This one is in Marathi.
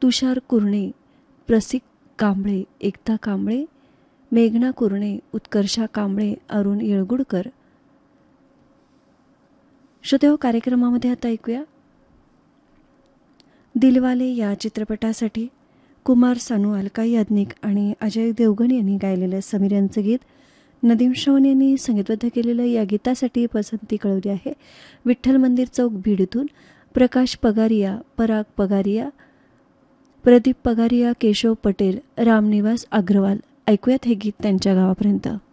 तुषार कुरणे, प्रसिक कांबळे, एकता कांबळे, मेघना कुरणे, उत्कर्षा कांबळे, अरुण येळगुडकर. श्रोतेहो, कार्यक्रमामध्ये आता ऐकूया दिलवाले या चित्रपटासाठी कुमार सानू, अलका याज्ञिक आणि अजय देवगण यांनी गायलेलं समीर यांचं गीत. नदीम श्रवण यांनी संगीतबद्ध केलेलं या गीतासाठी पसंती कळवली आहे विठ्ठल मंदिर चौक बीड इथून प्रकाश पगारिया, पराग पगारिया, प्रदीप पगारिया, केशव पटेल, रामनिवास अग्रवाल. ऐकूयात हे गीत त्यांच्या गावापर्यंत.